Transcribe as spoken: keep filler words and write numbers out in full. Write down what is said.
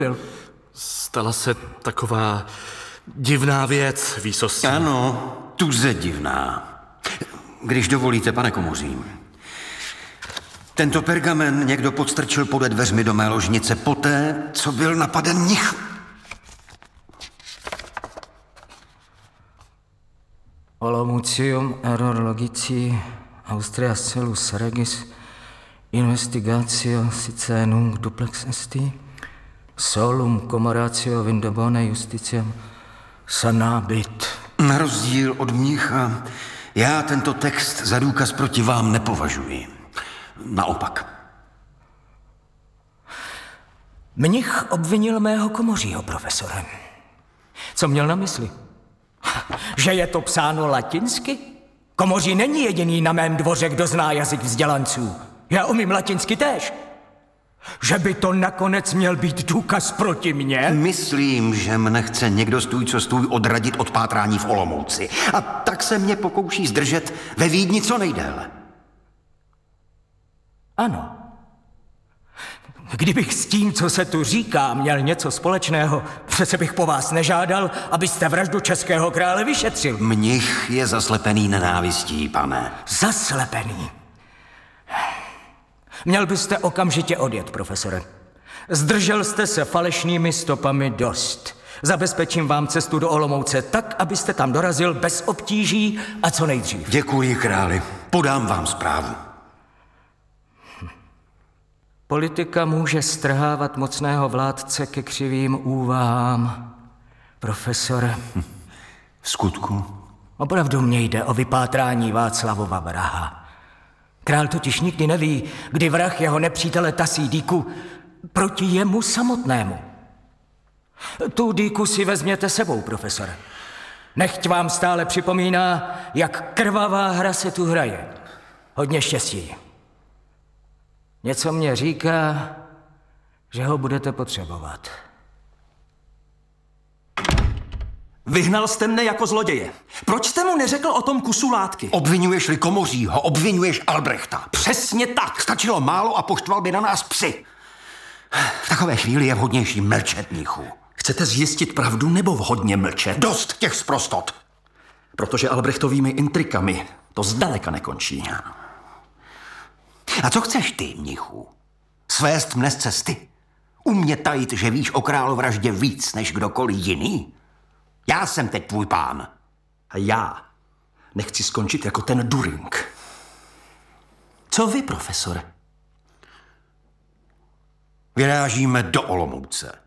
Byl. Stala se taková divná věc, výsostí. Ano, tuze divná. Když dovolíte, pane Komoří. Tento pergamen někdo podstrčil pode dveřmi do mé ložnice poté, co byl napaden mnich. Olomoucium error logici Austria celus regis investigatio sice nunc duplex esti solum commoratio vindobone justitiam sanabit. Na rozdíl od mnicha, já tento text za důkaz proti vám nepovažuji. Naopak. Mnich obvinil mého komořího, profesore. Co měl na mysli? Že je to psáno latinsky? Komoří není jediný na mém dvoře, kdo zná jazyk vzdělanců. Já umím latinsky též. Že by to nakonec měl být důkaz proti mně? Myslím, že mne chce někdo stůj co stůj odradit od pátrání v Olomouci. A tak se mě pokouší zdržet ve Vídni co nejdéle. Ano. Kdybych s tím, co se tu říká, měl něco společného, přece bych po vás nežádal, abyste vraždu českého krále vyšetřil. Mnich je zaslepený nenávistí, pane. Zaslepený. Měl byste okamžitě odjet, profesore. Zdržel jste se falešnými stopami dost. Zabezpečím vám cestu do Olomouce tak, abyste tam dorazil bez obtíží a co nejdřív. Děkuji, králi. Podám vám zprávu. Politika může strhávat mocného vládce ke křivým úvahám. Profesore. V skutku? Opravdu mně jde o vypátrání Václavova vraha. Král totiž nikdy neví, kdy vrah jeho nepřítele tasí dýku proti jemu samotnému. Tu dýku si vezměte sebou, profesore. Nechť vám stále připomíná, jak krvavá hra se tu hraje. Hodně štěstí. Něco mě říká, že ho budete potřebovat. Vyhnal jste mne jako zloděje. Proč jste mu neřekl o tom kusu látky? Obvinuješ-li Komořího, obvinuješ Albrechta. Přesně tak. Stačilo málo a poštval by na nás psy. V takové chvíli je vhodnější mlčet, mnichu. Chcete zjistit pravdu nebo vhodně mlčet? Dost těch sprostot. Protože Albrechtovými intrikami to zdaleka nekončí. A co chceš ty, mnichu? Svést mne z cesty? Umě tajit, že víš o královraždě víc než kdokoliv jiný? Já jsem teď tvůj pán. A já nechci skončit jako ten During. Co vy, profesore? Vyrážíme do Olomouce.